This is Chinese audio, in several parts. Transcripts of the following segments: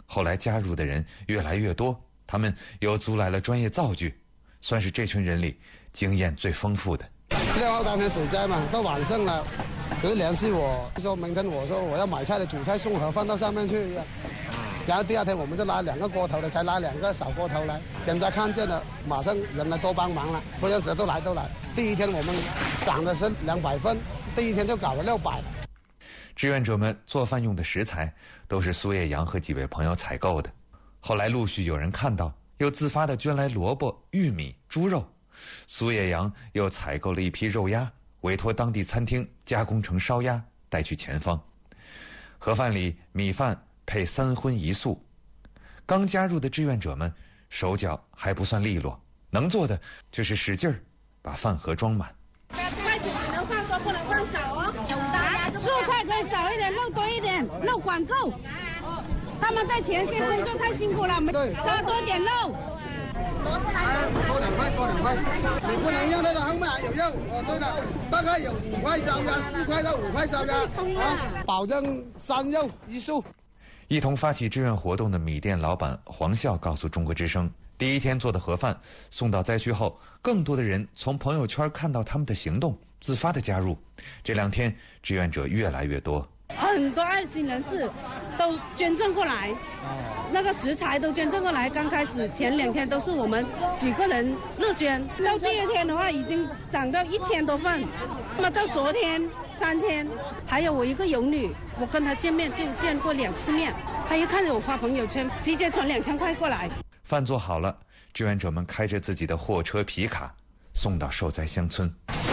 后来加入的人越来越多，他们又租来了专业灶具，算是这群人里经验最丰富的。 6号当天水灾嘛，到晚上了，有人联系我说明天我说我要买菜的主菜送盒饭到上面去，然后第二天我们就拉2个锅头的，才拉2个小锅头来，人家看见了，马上人来多帮忙了，不认识都来。第一天我们สั่ง的是200份，第一天就搞了600。 志愿者们做饭用的食材都是苏叶阳和几位朋友采购的，后来陆续有人看到，又自发地捐来萝卜、玉米、猪肉。苏叶阳又采购了一批肉鸭，委托当地餐厅加工成烧鸭，带去前方。盒饭里米饭配3荤1素。刚加入的志愿者们手脚还不算利落，能做的就是使劲儿把饭盒装满。 筷子只能放多，不能放少哦。蔬菜可以少一点，肉多一点，肉管够。他们在前线工作太辛苦了，加多点肉。 多2块，你不能让那个后面还有肉。对了，大概有5块烧鸭，4块到5块烧鸭，保证3肉1素。 一同发起志愿活动的米店老板黄笑告诉中国之声，第一天做的盒饭送到灾区后，更多的人从朋友圈看到他们的行动，自发的加入。这2天志愿者越来越多， 很多爱心人士都捐赠过来，那个食材都捐赠过来。刚开始前2天都是我们几个人乐捐，到第2天的话已经涨到1000多份，那么到昨天3000。还有我一个游女，我跟她见过2次面，她一看着我发朋友圈，直接转2000块过来。 饭做好了，志愿者们开着自己的货车皮卡送到受灾乡村。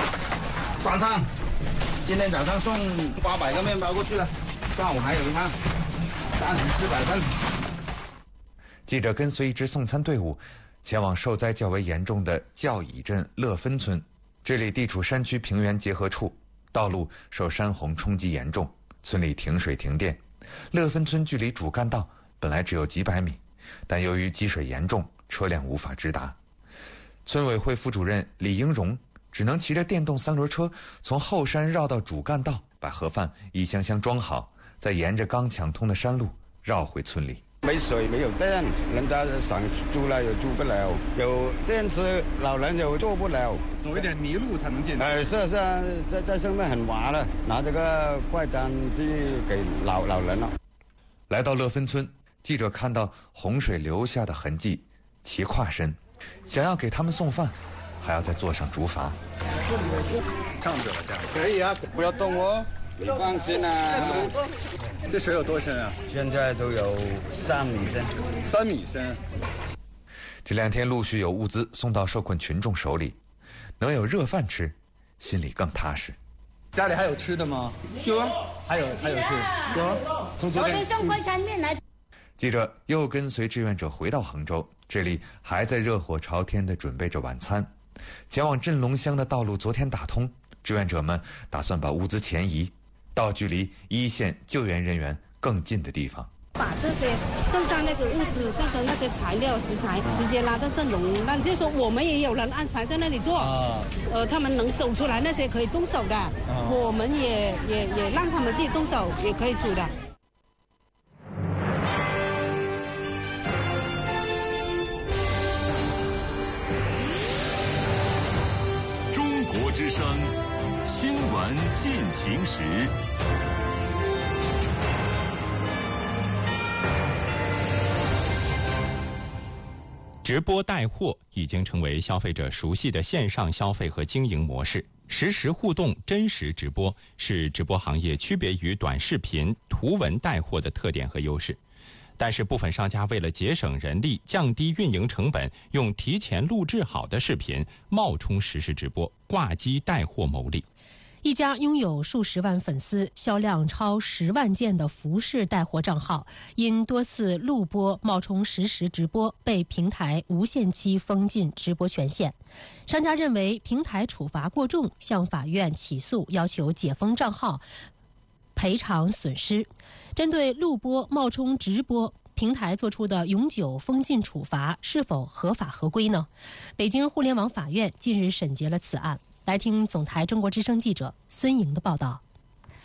3趟，今天早上送800个面包过去了，下午还有1趟，3400份。 记者跟随一支送餐队伍前往受灾较为严重的教乙镇乐芬村，这里地处山区平原结合处，道路受山洪冲击严重，村里停水停电。乐芬村距离主干道本来只有几百米，但由于积水严重，车辆无法直达。村委会副主任李英荣只能骑着电动3轮车从后山绕到主干道，把盒饭一箱箱装好，再沿着刚抢通的山路绕回村里。 没水没有电，人家想住了又住不了，有电池老人又坐不了， 走一点泥路才能进去。 是啊，在上面很滑了，拿这个快餐去给老人了。 来到乐芬村，记者看到洪水留下的痕迹，齐跨身，想要给他们送饭，还要再坐上竹筏。 唱着了，这样可以啊，不要动哦，你放心啊。 这水有多深啊？ 现在都有3米深。 3米深。 这2天陆续有物资送到受困群众手里，能有热饭吃，心里更踏实。 家里还有吃的吗？ 有啊， 还有吃。有啊，从昨天送快餐面来。 记者又跟随志愿者回到衡州，这里还在热火朝天地准备着晚餐。前往镇龙乡的道路昨天打通，志愿者们打算把物资前移到距离一线救援人员更近的地方， 把这些剩下那些物资，就是那些材料食材，直接拉到镇龙，那就是说我们也有人安排在那里做。他们能走出来那些可以动手的，我们也让他们自己动手，也可以煮的。 中国之声新闻进行时。直播带货已经成为消费者熟悉的线上消费和经营模式，实时互动、真实直播是直播行业区别于短视频、图文带货的特点和优势。但是部分商家为了节省人力、降低运营成本，用提前录制好的视频冒充实时直播，挂机带货牟利。 一家拥有数十万粉丝、销量超10万件的服饰带货账号，因多次录播冒充实时直播，被平台无限期封禁直播权限。商家认为平台处罚过重，向法院起诉，要求解封账号，赔偿损失。针对录播冒充直播，平台作出的永久封禁处罚是否合法合规呢？北京互联网法院近日审结了此案。来听总台中国之声记者孙莹的报道。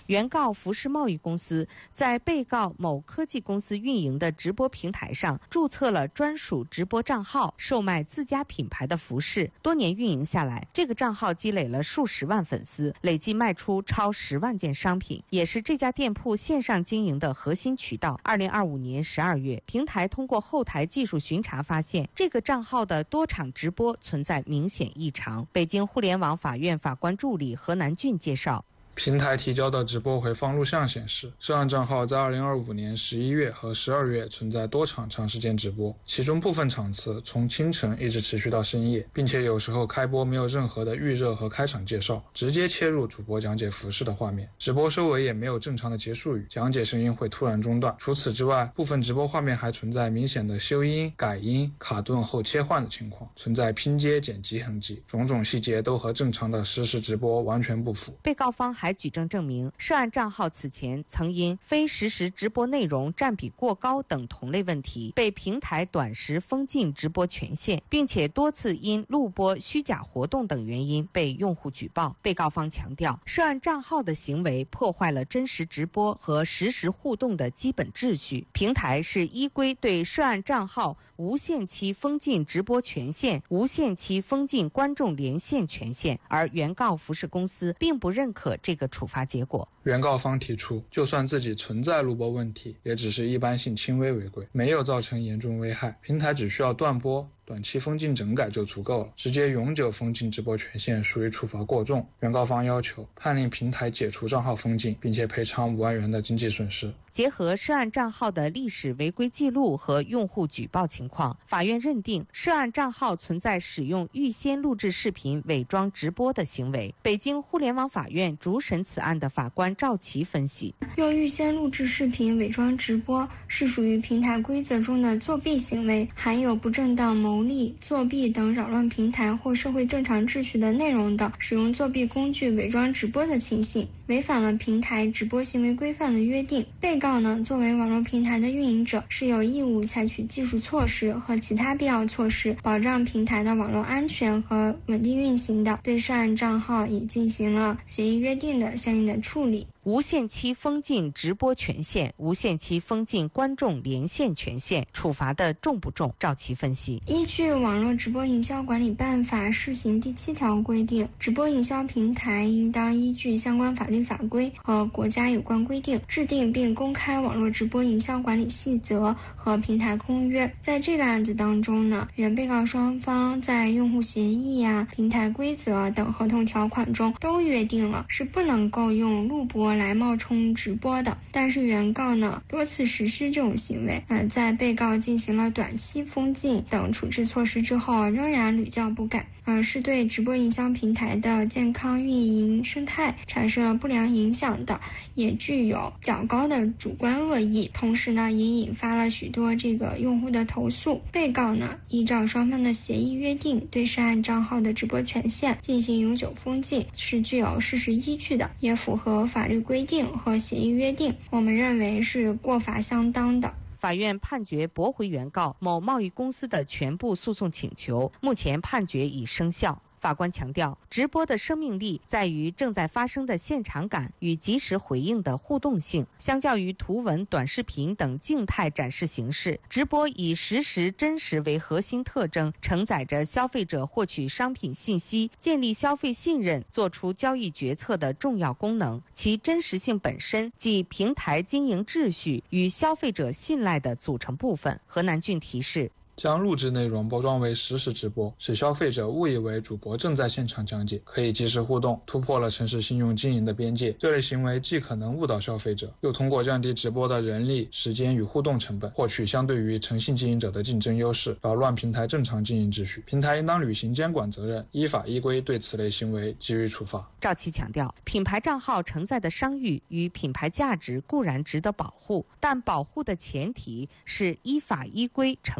原告服饰贸易公司在被告某科技公司运营的直播平台上注册了专属直播账号，售卖自家品牌的服饰。多年运营下来，这个账号积累了数十万粉丝，累计卖出超10万件商品，也是这家店铺线上经营的核心渠道。2025年12月，平台通过后台技术巡查发现，这个账号的多场直播存在明显异常。北京互联网法院法官助理何南俊介绍。 平台提交的直播回放录像显示，涉案账号在2025年11月和12月存在多场长时间直播，其中部分场次从清晨一直持续到深夜，并且有时候开播没有任何的预热和开场介绍，直接切入主播讲解服饰的画面，直播收尾也没有正常的结束语，讲解声音会突然中断。除此之外，部分直播画面还存在明显的修音、改音、卡顿后切换的情况，存在拼接剪辑痕迹，种种细节都和正常的实时直播完全不符。 被告方还举证证明，涉案账号此前曾因非实时直播内容占比过高等同类问题，被平台短时封禁直播权限，并且多次因录播虚假活动等原因被用户举报。被告方强调，涉案账号的行为破坏了真实直播和实时互动的基本秩序，平台是依规对涉案账号无限期封禁直播权限、无限期封禁观众连线权限，而原告服饰公司并不认可这个处罚结果。 原告方提出，就算自己存在录播问题，也只是一般性轻微违规，没有造成严重危害，平台只需要断播、短期封禁整改就足够了，直接永久封禁直播权限属于处罚过重。原告方要求判令平台解除账号封禁，并且赔偿5万元的经济损失。 结合涉案账号的历史违规记录和用户举报情况，法院认定涉案账号存在使用预先录制视频伪装直播的行为。北京互联网法院主审此案的法官赵琦分析， 用预先录制视频伪装直播是属于平台规则中的作弊行为，含有不正当牟利、作弊等扰乱平台或社会正常秩序的内容的使用作弊工具伪装直播的情形，违反了平台直播行为规范的约定。被告呢，作为网络平台的运营者，是有义务采取技术措施和其他必要措施，保障平台的网络安全和稳定运行的，对涉案账号也进行了协议约定的相应的处理。 无限期封禁直播权限、无限期封禁观众连线权限，处罚的重不重？赵琦分析， 依据《网络直播营销管理办法》试行第7条规定，直播营销平台应当依据相关法律法规和国家有关规定，制定并公开网络直播营销管理细则和平台公约。在这个案子当中呢，原被告双方在用户协议平台规则等合同条款中都约定了是不能够用录播来冒充直播的，但是原告呢多次实施这种行为，在被告进行了短期封禁等处置措施之后，仍然屡教不改，是对直播营销平台的健康运营生态产生了不良影响的，也具有较高的主观恶意，同时呢也引发了许多这个用户的投诉。被告呢依照双方的协议约定，对涉案账号的直播权限进行永久封禁，是具有事实依据的，也符合法律规定和协议约定，我们认为是过法相当的。 法院判决驳回原告某贸易公司的全部诉讼请求，目前判决已生效。法官强调，直播的生命力在于正在发生的现场感与及时回应的互动性。相较于图文、短视频等静态展示形式，直播以实时真实为核心特征，承载着消费者获取商品信息、建立消费信任、做出交易决策的重要功能。其真实性本身即平台经营秩序与消费者信赖的组成部分。何南俊提示， 将录制内容包装为实时直播，使消费者误以为主播正在现场讲解，可以及时互动，突破了城市信用经营的边界。这类行为既可能误导消费者，又通过降低直播的人力、时间与互动成本，获取相对于诚信经营者的竞争优势，扰乱平台正常经营秩序。平台应当履行监管责任，依法依规对此类行为给予处罚。 赵琦强调，品牌账号承载的商誉与品牌价值固然值得保护，但保护的前提是依法依规、诚信经营。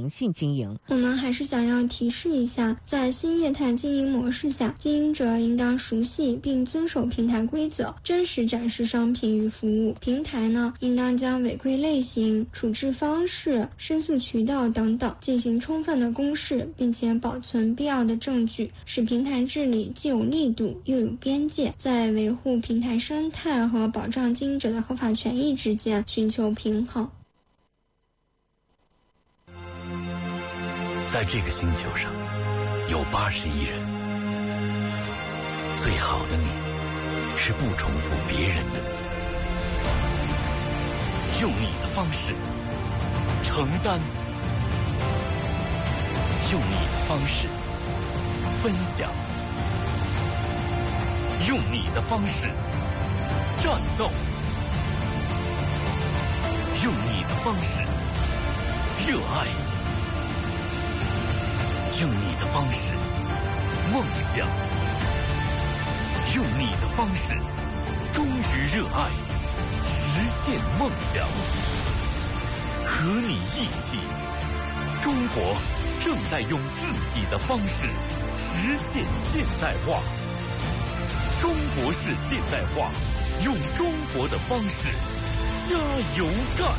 经营。 我们还是想要提示一下，在新业态经营模式下，经营者应当熟悉并遵守平台规则，真实展示商品与服务。平台呢，应当将违规类型、处置方式、申诉渠道等等进行充分的公示，并且保存必要的证据，使平台治理既有力度又有边界，在维护平台生态和保障经营者的合法权益之间寻求平衡。 在这个星球上，有80亿人。最好的你，是不重复别人的你。用你的方式承担，用你的方式分享，用你的方式战斗，用你的方式热爱，用你的方式梦想，用你的方式忠于热爱，实现梦想。和你一起，中国正在用自己的方式实现现代化。中国式现代化，用中国的方式加油干。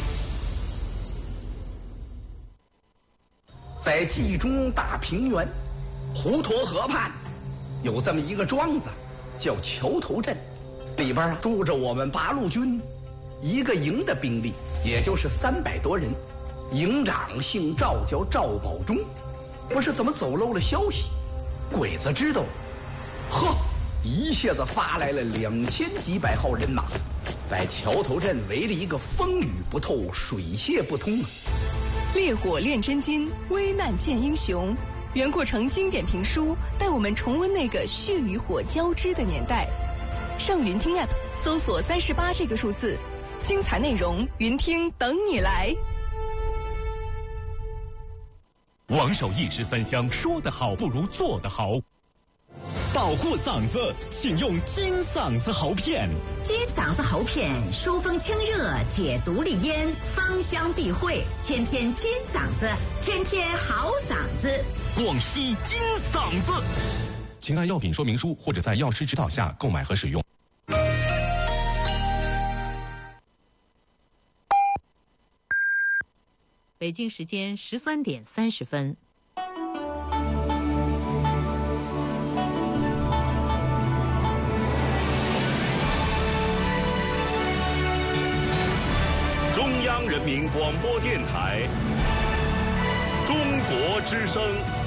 在冀中大平原滹沱河畔，有这么一个庄子，叫桥头镇，里边住着我们八路军一个营的兵力，也就是300多人。营长姓赵，叫赵保忠。不是怎么走漏了消息，鬼子知道，呵，一下子发来了2000几百号人马，把桥头镇围了一个风雨不透，水泄不通啊！ 烈火炼真金，危难见英雄。袁阔成经典评书带我们重温那个血与火交织的年代。上云听 App 搜索38这个数字，精彩内容云听等你来。 王守义13香，说得好不如做得好。 保护嗓子，请用金嗓子喉片。 金嗓子喉片，疏风清热，解毒利咽，芳香避秽，天天金嗓子，天天好嗓子。 广西金嗓子， 请按药品说明书或者在药师指导下购买和使用。 北京时间13点30分。 中央人民广播电台，中国之声。